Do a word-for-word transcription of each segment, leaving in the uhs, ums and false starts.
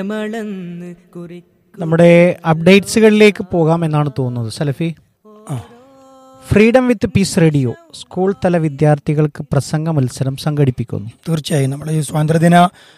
നമ്മുടെ അപ്ഡേറ്റ്സുകളിലേക്ക് പോകാം എന്നാണ് തോന്നുന്നത്. സലഫി, ഫ്രീഡം വിത്ത് പീസ് റേഡിയോ സ്കൂൾ തല വിദ്യാർത്ഥികൾക്ക് പ്രസംഗ മത്സരം സംഘടിപ്പിക്കുന്നു. തീർച്ചയായും നമ്മൾ ഈ സ്വാതന്ത്ര്യദിന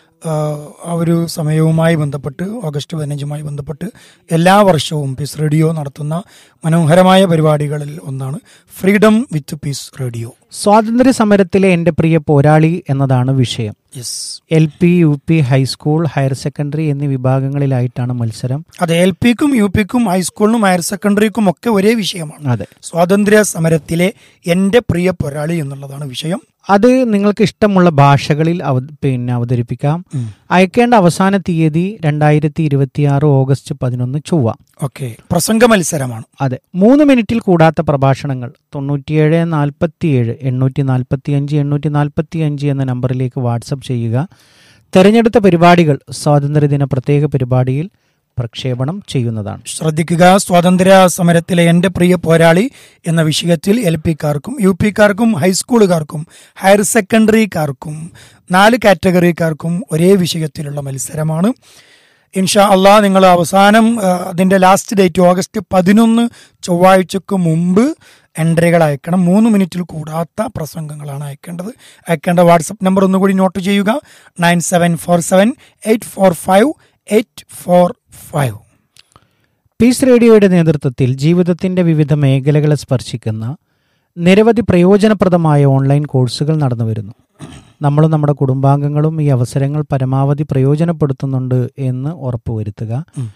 ആ ഒരു സമയവുമായി ബന്ധപ്പെട്ട് ഓഗസ്റ്റ് പതിനഞ്ചുമായി ബന്ധപ്പെട്ട് എല്ലാ വർഷവും പീസ് റേഡിയോ നടത്തുന്ന മനോഹരമായ പരിപാടികളിൽ ഒന്നാണ് ഫ്രീഡം വിത്ത് പീസ് റേഡിയോ. സ്വാതന്ത്ര്യ സമരത്തിലെ എൻ്റെ പ്രിയ പോരാളി എന്നതാണ് വിഷയം. Yes, L P, U P, high school, higher secondary എന്നീ വിഭാഗങ്ങളിലായിട്ടാണ് മത്സരം. അതെ, എൽ പിക്കും യു പിക്കും ഹൈസ്കൂളിനും ഹയർ സെക്കൻഡറിക്കും ഒക്കെ ഒരേ വിഷയമാണ്. അതെ, സ്വാതന്ത്ര്യ സമരത്തിലെ എൻ്റെ പ്രിയ പോരാളി എന്നുള്ളതാണ് വിഷയം. അത് നിങ്ങൾക്ക് ഇഷ്ടമുള്ള ഭാഷകളിൽ അവ പിന്നെ അവതരിപ്പിക്കാം. അയക്കേണ്ട അവസാന തീയതി രണ്ടായിരത്തി ഇരുപത്തിയാറ് ഓഗസ്റ്റ് പതിനൊന്ന് ചൊവ്വ. ഓക്കെ, പ്രസംഗ മത്സരമാണ്. അതെ, മൂന്ന് മിനിറ്റിൽ കൂടാത്ത പ്രഭാഷണങ്ങൾ തൊണ്ണൂറ്റിയേഴ് നാൽപ്പത്തിയേഴ് എണ്ണൂറ്റി നാൽപ്പത്തി അഞ്ച് എണ്ണൂറ്റി നാൽപ്പത്തി അഞ്ച് എന്ന നമ്പറിലേക്ക് വാട്സപ്പ് ചെയ്യുക. തെരഞ്ഞെടുത്ത പരിപാടികൾ സ്വാതന്ത്ര്യദിന പ്രത്യേക പരിപാടിയിൽ പ്രക്ഷേപണം ചെയ്യുന്നതാണ്. ശ്രദ്ധിക്കുക, സ്വാതന്ത്ര്യ സമരത്തിലെ എൻ്റെ പ്രിയ പോരാളി എന്ന വിഷയത്തിൽ എൽ പിക്കാർക്കും യു പിക്കാർക്കും ഹൈസ്കൂളുകാർക്കും ഹയർ സെക്കൻഡറിക്കാർക്കും നാല് കാറ്റഗറിക്കാർക്കും ഒരേ വിഷയത്തിലുള്ള മത്സരമാണ്. ഇൻഷാ അള്ളാ, നിങ്ങൾ അവസാനം അതിൻ്റെ ലാസ്റ്റ് ഡേറ്റ് ഓഗസ്റ്റ് പതിനൊന്ന് ചൊവ്വാഴ്ചക്ക് മുമ്പ് എൻട്രികൾ അയക്കണം. മൂന്ന് മിനിറ്റിൽ കൂടാത്ത പ്രസംഗങ്ങളാണ് അയക്കേണ്ടത്. അയക്കേണ്ട വാട്സപ്പ് നമ്പർ ഒന്നുകൂടി നോട്ട് ചെയ്യുക: nine seven four seven eight four five eight four five. Piece റേഡിയോയുടെ നേതൃത്വത്തിൽ ജീവിതത്തിന്റെ വിവിധ മേഖലകളെ സ്പർശിക്കുന്ന നിരവധി പ്രയോജനപ്രദമായ ഓൺലൈൻ കോഴ്സുകൾ നടന്നു വരുന്നു. നമ്മളും നമ്മുടെ കുടുംബാംഗങ്ങളും ഈ അവസരങ്ങൾ പരമാവധി പ്രയോജനപ്പെടുത്തുന്നുണ്ട് എന്ന് ഉറപ്പുവരുത്തുക.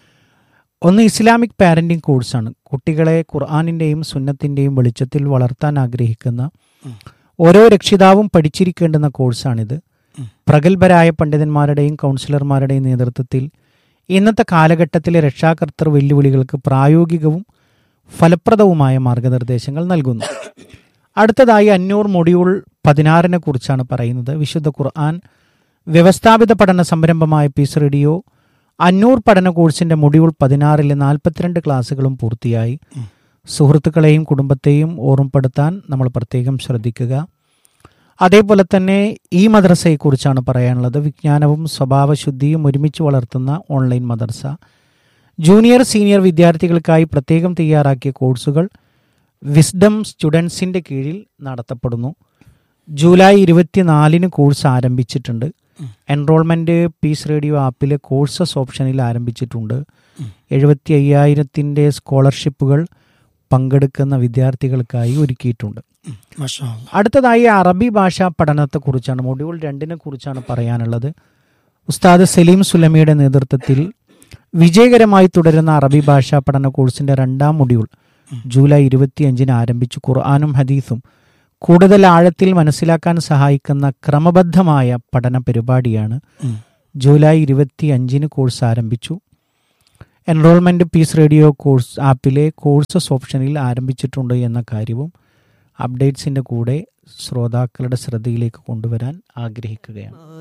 ഒന്ന് ഇസ്ലാമിക് പാരന്റിംഗ് കോഴ്സാണ്. കുട്ടികളെ ഖുർആനിന്റെയും സുന്നത്തിന്റെയും വെളിച്ചത്തിൽ വളർത്താൻ ആഗ്രഹിക്കുന്ന ഓരോ രക്ഷിതാവും പഠിച്ചിരിക്കേണ്ടുന്ന കോഴ്സാണിത്. പ്രഗത്ഭരായ പണ്ഡിതന്മാരുടെയും കൗൺസിലർമാരുടെയും നേതൃത്വത്തിൽ ഇന്നത്തെ കാലഘട്ടത്തിലെ രക്ഷാകർത്തൃ വെല്ലുവിളികൾക്ക് പ്രായോഗികവും ഫലപ്രദവുമായ മാർഗനിർദ്ദേശങ്ങൾ നൽകുന്നു. അടുത്തതായി അഞ്ഞൂർ മൊഡ്യൂൾ പതിനാറിനെ കുറിച്ചാണ് പറയുന്നത്. വിശുദ്ധ ഖുർആൻ വ്യവസ്ഥാപിത പഠന സംരംഭമായ പീസ് റേഡിയോ അഞ്ഞൂർ പഠന കോഴ്സിന്റെ മൊഡ്യൂൾ പതിനാറിലെ നാൽപ്പത്തിരണ്ട് ക്ലാസ്സുകളും പൂർത്തിയായി. സുഹൃത്തുക്കളെയും കുടുംബത്തെയും ഓർമ്മപ്പെടുത്താൻ നമ്മൾ പ്രത്യേകം ശ്രദ്ധിക്കുക. അതേപോലെ തന്നെ ഈ മദ്രസയെക്കുറിച്ചാണ് പറയാനുള്ളത്. വിജ്ഞാനവും സ്വഭാവശുദ്ധിയും ഒരുമിച്ച് വളർത്തുന്ന ഓൺലൈൻ മദ്രസ. ജൂനിയർ സീനിയർ വിദ്യാർത്ഥികൾക്കായി പ്രത്യേകം തയ്യാറാക്കിയ കോഴ്സുകൾ വിസ്ഡം സ്റ്റുഡൻസിൻ്റെ കീഴിൽ നടത്തപ്പെടുന്നു. ജൂലൈ ഇരുപത്തിനാലിന് കോഴ്സ് ആരംഭിച്ചിട്ടുണ്ട്. എൻറോൾമെൻറ്റ് പീസ് റേഡിയോ ആപ്പിലെ കോഴ്സസ് ഓപ്ഷനിൽ ആരംഭിച്ചിട്ടുണ്ട്. എഴുപത്തി അയ്യായിരത്തിൻ്റെ സ്കോളർഷിപ്പുകൾ പങ്കെടുക്കുന്ന വിദ്യാർത്ഥികൾക്കായി ഒരുക്കിയിട്ടുണ്ട്. അടുത്തതായി അറബി ഭാഷാ പഠനത്തെക്കുറിച്ചാണ്, മൊഡ്യൂൾ രണ്ടിനെ കുറിച്ചാണ് പറയാനുള്ളത്. ഉസ്താദ് സലീം സുലമിയുടെ നേതൃത്വത്തിൽ വിജയകരമായി തുടരുന്ന അറബി ഭാഷാ പഠന കോഴ്സിന്റെ രണ്ടാം മൊഡ്യൂൾ ജൂലൈ ഇരുപത്തിയഞ്ചിന് ആരംഭിച്ചു. ഖുർആനും ഹദീസും കൂടുതൽ ആഴത്തിൽ മനസ്സിലാക്കാൻ സഹായിക്കുന്ന ക്രമബദ്ധമായ പഠന പരിപാടിയാണ്. ജൂലൈ ഇരുപത്തി അഞ്ചിന് കോഴ്സ് ആരംഭിച്ചു. Enrolment piece radio course ആപ്പിലെ courses ഓപ്ഷനിൽ ആരംഭിച്ചിട്ടുണ്ട് എന്ന കാര്യവും അപ്ഡേറ്റ്സിൻ്റെ കൂടെ ശ്രോതാക്കളുടെ ശ്രദ്ധയിലേക്ക് കൊണ്ടുവരാൻ ആഗ്രഹിക്കുകയാണ്.